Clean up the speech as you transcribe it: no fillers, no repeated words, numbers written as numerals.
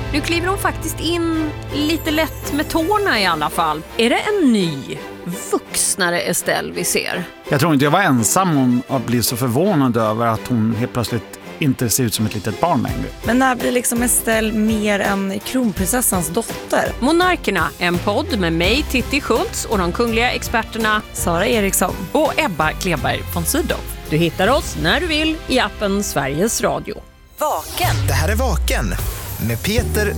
Nu kliver hon faktiskt in lite lätt med tårna i alla fall. Är det en ny, vuxnare Estelle vi ser? Jag tror inte jag var ensam om att bli så förvånad över att hon helt plötsligt inte ser ut som ett litet barn längre. Men när blir liksom Estelle mer än kronprinsessans dotter? Monarkerna, en podd med mig, Titti Schultz, och de kungliga experterna Sara Eriksson och Ebba Kleberg von Sydow. Du hittar oss när du vill i appen Sveriges Radio. Vaken. Det här är Vaken med Peter,